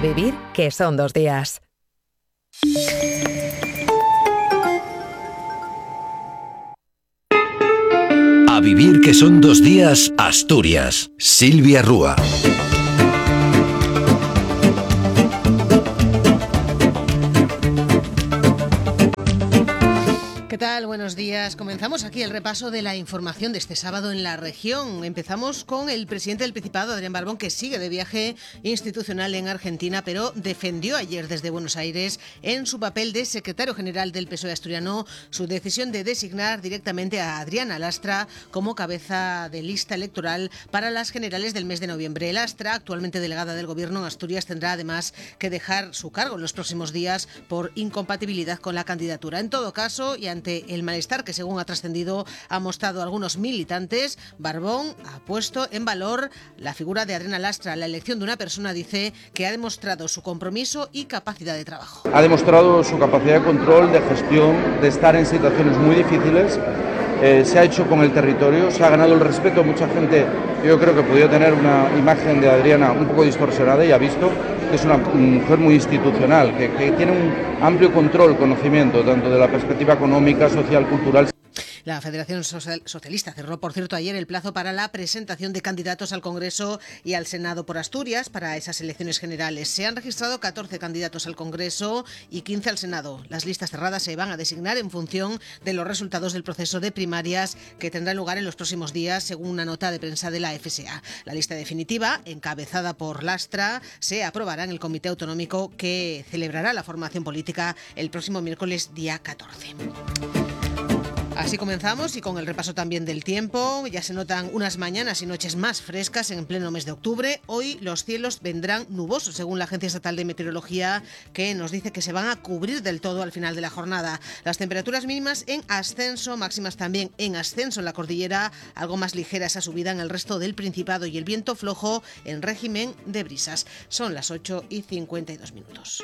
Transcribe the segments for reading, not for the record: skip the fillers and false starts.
vivir que son 2 días. A vivir que son 2 días, Asturias. Silvia Rúa. ¿Qué tal? Buenos días. Comenzamos aquí el repaso de la información de este sábado en la región. Empezamos con el presidente del Principado, Adrián Barbón, que sigue de viaje institucional en Argentina, pero defendió ayer desde Buenos Aires, en su papel de secretario general del PSOE asturiano, su decisión de designar directamente a Adriana Lastra como cabeza de lista electoral para las generales del mes de noviembre. Lastra, actualmente delegada del Gobierno en Asturias, tendrá además que dejar su cargo en los próximos días por incompatibilidad con la candidatura. En todo caso, y ante el malestar que, según ha trascendido, ha mostrado algunos militantes, Barbón ha puesto en valor la figura de Adriana Lastra. La elección de una persona, dice, que ha demostrado su compromiso y capacidad de trabajo. Ha demostrado su capacidad de control, de gestión, de estar en situaciones muy difíciles. Se ha hecho con el territorio, se ha ganado el respeto de mucha gente. Yo creo que ha podido tener una imagen de Adriana un poco distorsionada y ha visto que es una mujer muy institucional, que tiene un amplio control, conocimiento, tanto de la perspectiva económica, social, cultural. La Federación Socialista cerró, por cierto, ayer el plazo para la presentación de candidatos al Congreso y al Senado por Asturias para esas elecciones generales. Se han registrado 14 candidatos al Congreso y 15 al Senado. Las listas cerradas se van a designar en función de los resultados del proceso de primarias que tendrá lugar en los próximos días, según una nota de prensa de la FSA. La lista definitiva, encabezada por Lastra, se aprobará en el Comité Autonómico que celebrará la formación política el próximo miércoles día 14. Así comenzamos y con el repaso también del tiempo. Ya se notan unas mañanas y noches más frescas en pleno mes de octubre. Hoy los cielos vendrán nubosos, según la Agencia Estatal de Meteorología, que nos dice que se van a cubrir del todo al final de la jornada. Las temperaturas mínimas en ascenso, máximas también en ascenso en la cordillera, algo más ligera esa subida en el resto del Principado, y el viento flojo en régimen de brisas. Son las 8:52.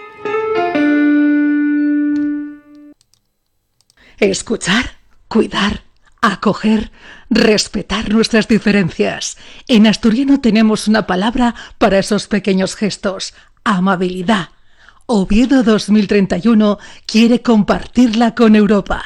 Escuchar, cuidar, acoger, respetar nuestras diferencias. En asturiano tenemos una palabra para esos pequeños gestos: amabilidad. Oviedo 2031 quiere compartirla con Europa.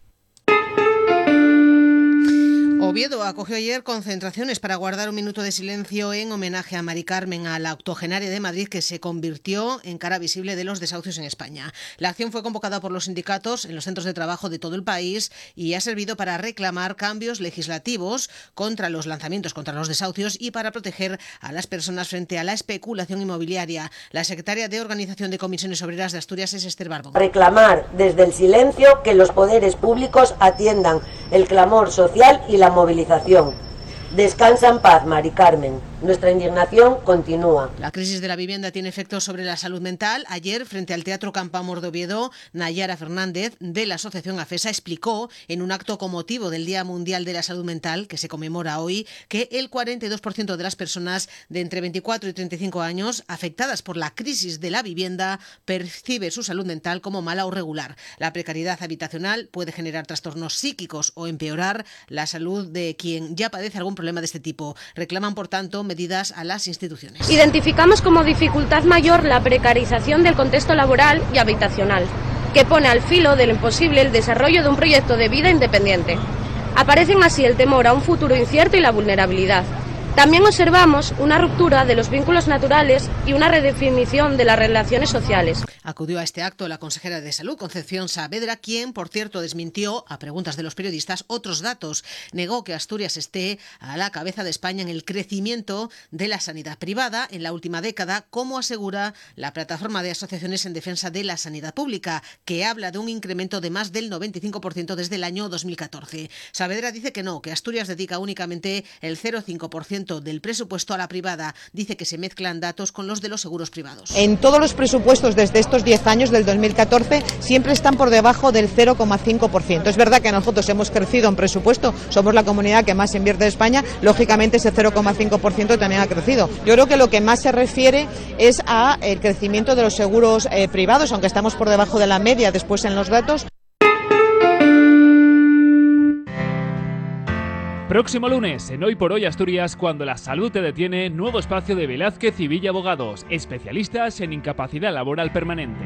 Oviedo acogió ayer concentraciones para guardar un minuto de silencio en homenaje a Mari Carmen, a la octogenaria de Madrid que se convirtió en cara visible de los desahucios en España. La acción fue convocada por los sindicatos en los centros de trabajo de todo el país y ha servido para reclamar cambios legislativos contra los lanzamientos contra los desahucios y para proteger a las personas frente a la especulación inmobiliaria. La secretaria de Organización de Comisiones Obreras de Asturias es Esther Barbón. Reclamar desde el silencio que los poderes públicos atiendan el clamor social y la movilización. Descansa en paz, Mari Carmen. Nuestra indignación continúa. La crisis de la vivienda tiene efectos sobre la salud mental. Ayer, frente al Teatro Campoamor de Oviedo, Nayara Fernández, de la Asociación AFESA, explicó en un acto con motivo del Día Mundial de la Salud Mental, que se conmemora hoy, que el 42% de las personas de entre 24 y 35 años afectadas por la crisis de la vivienda percibe su salud mental como mala o regular. La precariedad habitacional puede generar trastornos psíquicos o empeorar la salud de quien ya padece algún problema de este tipo. Reclaman, por tanto, medidas a las instituciones. Identificamos como dificultad mayor la precarización del contexto laboral y habitacional, que pone al filo de lo imposible el desarrollo de un proyecto de vida independiente. Aparecen así el temor a un futuro incierto y la vulnerabilidad. También observamos una ruptura de los vínculos naturales y una redefinición de las relaciones sociales. Acudió a este acto la consejera de Salud, Concepción Saavedra, quien, por cierto, desmintió, a preguntas de los periodistas, otros datos. Negó que Asturias esté a la cabeza de España en el crecimiento de la sanidad privada en la última década, como asegura la plataforma de asociaciones en defensa de la sanidad pública, que habla de un incremento de más del 95% desde el año 2014. Saavedra dice que no, que Asturias dedica únicamente el 0,5% del presupuesto a la privada. Dice que se mezclan datos con los de los seguros privados. En todos los presupuestos desde estos 10 años, del 2014, siempre están por debajo del 0,5%. Es verdad que nosotros hemos crecido en presupuesto, somos la comunidad que más invierte de España, lógicamente ese 0,5% también ha crecido. Yo creo que lo que más se refiere es a el crecimiento de los seguros privados, aunque estamos por debajo de la media después en los datos. Próximo lunes, en Hoy por Hoy Asturias, cuando la salud te detiene, nuevo espacio de Velázquez y Villa Abogados, especialistas en incapacidad laboral permanente.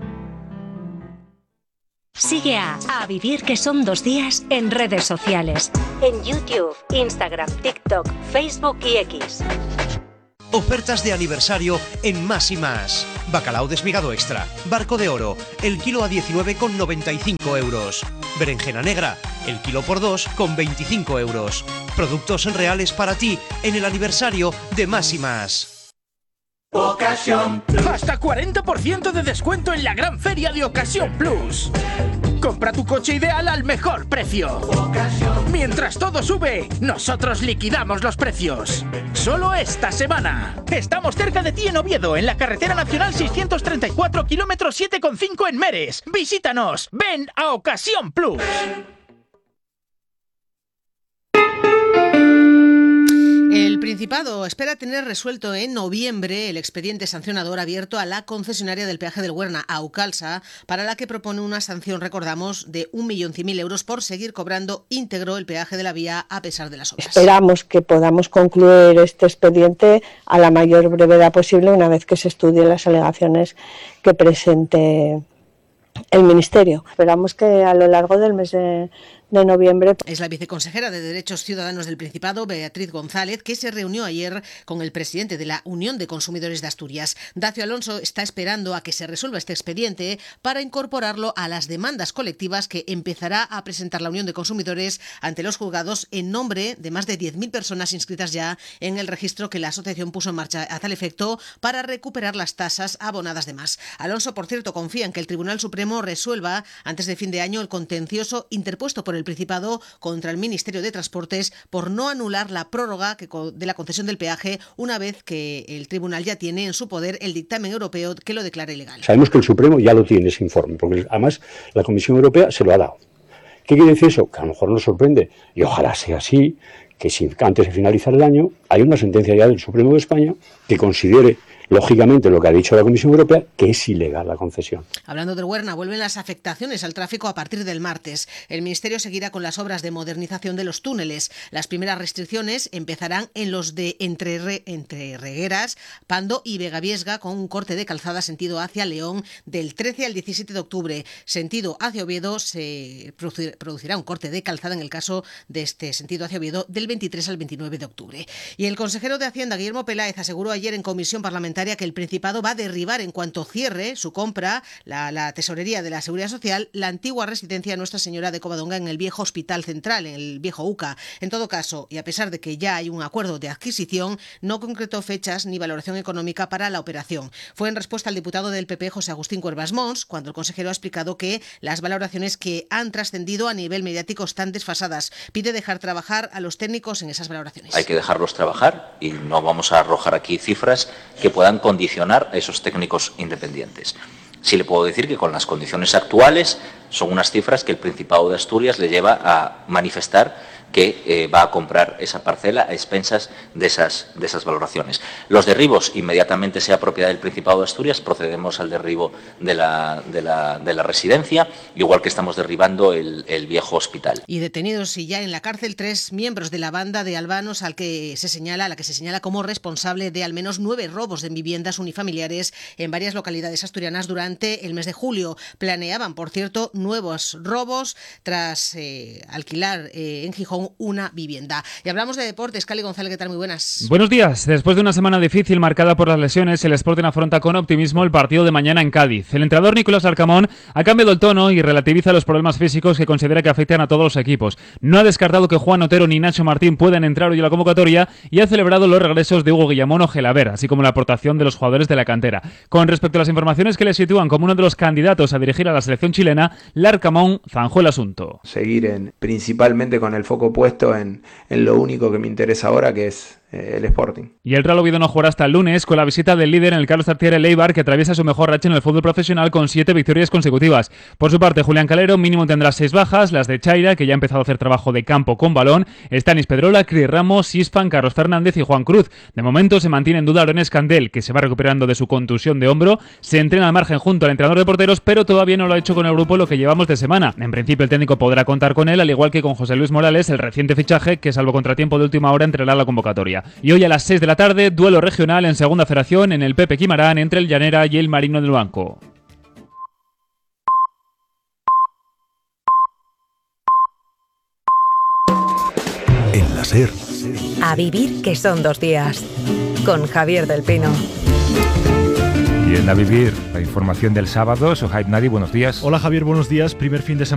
Sigue a Vivir que son 2 días en redes sociales, en YouTube, Instagram, TikTok, Facebook y X. Ofertas de aniversario en Más y Más. Bacalao desmigado extra, barco de oro, el kilo a 19,95 euros. Berenjena negra, el kilo por 2 con 25 euros. Productos reales para ti en el aniversario de Más y Más. Ocasión Plus. Hasta 40% de descuento en la gran feria de Ocasión Plus. Compra tu coche ideal al mejor precio. Mientras todo sube, nosotros liquidamos los precios. Solo esta semana. Estamos cerca de ti en Oviedo, en la carretera nacional 634, kilómetro 7,5 en Meres. Visítanos. Ven a Ocasión Plus. El Principado espera tener resuelto en noviembre el expediente sancionador abierto a la concesionaria del peaje del Huerna, Aucalsa, para la que propone una sanción, recordamos, de 1.100.000 euros por seguir cobrando íntegro el peaje de la vía a pesar de las obras. Esperamos que podamos concluir este expediente a la mayor brevedad posible una vez que se estudien las alegaciones que presente el Ministerio. Esperamos que a lo largo del mes de noviembre. Es la viceconsejera de Derechos Ciudadanos del Principado, Beatriz González, que se reunió ayer con el presidente de la Unión de Consumidores de Asturias. Dacio Alonso está esperando a que se resuelva este expediente para incorporarlo a las demandas colectivas que empezará a presentar la Unión de Consumidores ante los juzgados en nombre de más de 10.000 personas inscritas ya en el registro que la asociación puso en marcha a tal efecto para recuperar las tasas abonadas de más. Alonso, por cierto, confía en que el Tribunal Supremo resuelva antes de fin de año el contencioso interpuesto por el Principado contra el Ministerio de Transportes por no anular la prórroga de la concesión del peaje una vez que el tribunal ya tiene en su poder el dictamen europeo que lo declara ilegal. Sabemos que el Supremo ya lo tiene ese informe, porque además la Comisión Europea se lo ha dado. ¿Qué quiere decir eso? Que a lo mejor nos sorprende, y ojalá sea así, que si antes de finalizar el año hay una sentencia ya del Supremo de España que considere lógicamente lo que ha dicho la Comisión Europea, que es ilegal la concesión. Hablando del Huerna, vuelven las afectaciones al tráfico a partir del martes. El Ministerio seguirá con las obras de modernización de los túneles. Las primeras restricciones empezarán en los de entre Regueras, Pando y Vegaviesga, con un corte de calzada sentido hacia León del 13 al 17 de octubre. Sentido hacia Oviedo se producirá un corte de calzada en el caso de este sentido hacia Oviedo del 23 al 29 de octubre. Y el consejero de Hacienda, Guillermo Peláez, aseguró ayer en comisión parlamentaria que el Principado va a derribar en cuanto cierre su compra, la Tesorería de la Seguridad Social, la antigua residencia de Nuestra Señora de Covadonga en el viejo Hospital Central, en el viejo UCA. En todo caso, y a pesar de que ya hay un acuerdo de adquisición, no concretó fechas ni valoración económica para la operación. Fue en respuesta al diputado del PP, José Agustín Cuervas Mons, cuando el consejero ha explicado que las valoraciones que han trascendido a nivel mediático están desfasadas. Pide dejar trabajar a los técnicos en esas valoraciones. Hay que dejarlos trabajar y no vamos a arrojar aquí cifras que puedan condicionar a esos técnicos independientes. Sí le puedo decir que con las condiciones actuales son unas cifras que el Principado de Asturias le lleva a manifestar que va a comprar esa parcela a expensas de esas valoraciones. Los derribos inmediatamente sea propiedad del Principado de Asturias, procedemos al derribo de la residencia, igual que estamos derribando el viejo hospital. Y detenidos y ya en la cárcel 3 miembros de la banda de albanos a la que se señala como responsable de al menos 9 robos en viviendas unifamiliares en varias localidades asturianas durante el mes de julio. Planeaban, por cierto, nuevos robos tras alquilar en Gijón una vivienda. Y hablamos de deportes. Cali González, ¿qué tal? Muy buenas. Buenos días. Después de una semana difícil marcada por las lesiones, el Sporting afronta con optimismo el partido de mañana en Cádiz. El entrenador Nicolás Arcamón ha cambiado el tono y relativiza los problemas físicos que considera que afectan a todos los equipos. No ha descartado que Juan Otero ni Nacho Martín puedan entrar hoy a la convocatoria y ha celebrado los regresos de Hugo Guillamón o Gelaber, así como la aportación de los jugadores de la cantera. Con respecto a las informaciones que le sitúan como uno de los candidatos a dirigir a la selección chilena, Arcamón zanjó el asunto. Seguir principalmente con el foco puesto en lo único que me interesa ahora, que es el Sporting. Y el Real Oviedo no jugará hasta el lunes con la visita del líder en el Carlos Tartiere Eibar, que atraviesa su mejor racha en el fútbol profesional con 7 victorias consecutivas. Por su parte, Julián Calero mínimo tendrá 6 bajas, las de Chaira, que ya ha empezado a hacer trabajo de campo con balón, Stanis Pedrola, Cris Ramos, Isfan, Carlos Fernández y Juan Cruz. De momento se mantiene en duda Lorenz Candel, que se va recuperando de su contusión de hombro, se entrena al margen junto al entrenador de porteros, pero todavía no lo ha hecho con el grupo lo que llevamos de semana. En principio el técnico podrá contar con él, al igual que con José Luis Morales, el reciente fichaje que salvo contratiempo de última hora entrará a la convocatoria. Y hoy a las 6 de la tarde, duelo regional en Segunda Federación en el Pepe Quimarán entre el Llanera y el Marino del Banco. En la SER. A vivir que son 2 días. Con Javier del Pino. Y en A Vivir, la información del sábado. Sohaib Nadi, buenos días. Hola Javier, buenos días. Primer fin de semana